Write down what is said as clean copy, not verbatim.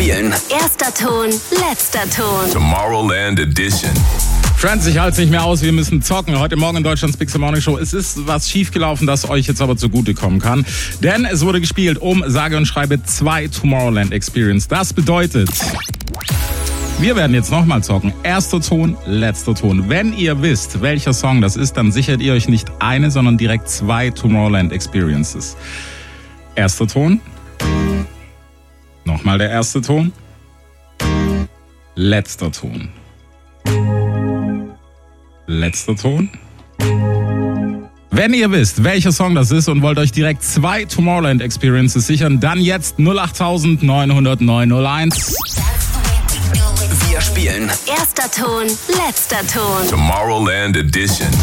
spielen. Erster Ton, letzter Ton. Tomorrowland Edition. Friends, ich halte es nicht mehr aus, wir müssen zocken. Heute Morgen in Deutschlands Big Morning Show. Es ist was schiefgelaufen, das euch jetzt aber zugutekommen kann. Denn es wurde gespielt um, sage und schreibe, 2 Tomorrowland Experience. Das bedeutet, wir werden jetzt nochmal zocken. Erster Ton, letzter Ton. Wenn ihr wisst, welcher Song das ist, dann sichert ihr euch nicht eine, sondern direkt 2 Tomorrowland Experiences. Erster Ton. Nochmal der erste Ton. Letzter Ton. Letzter Ton. Wenn ihr wisst, welcher Song das ist und wollt euch direkt 2 Tomorrowland Experiences sichern, dann jetzt 08900 901. Wir spielen. Erster Ton, letzter Ton. Tomorrowland Edition.